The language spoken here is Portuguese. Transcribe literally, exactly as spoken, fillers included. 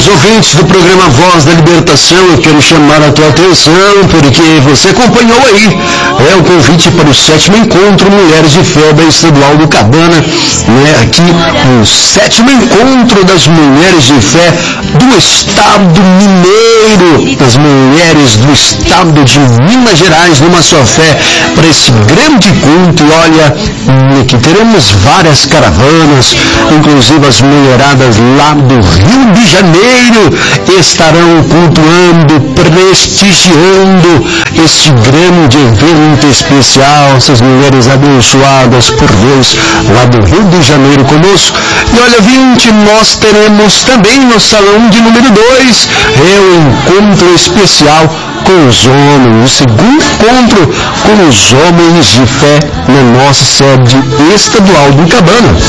Queridos ouvintes do programa Voz da Libertação, eu quero chamar a tua atenção, porque você acompanhou aí, é o convite para o sétimo encontro Mulheres de Fé da Estadual do Cabana, né? Aqui o sétimo encontro das Mulheres de Fé do Estado Mineiro, das mulheres do Estado de Minas Gerais, numa só fé, para esse grande culto. E olha, aqui teremos várias caravanas, inclusive as mulheradas lá do Rio de Janeiro estarão cultuando, prestigiando este grande evento especial, essas mulheres abençoadas por Deus lá do Rio de Janeiro conosco. E olha, vinte, nós teremos também no salão de número dois, é o encontro especial com os homens, o segundo encontro com os homens de fé na nossa sede estadual do Cabana.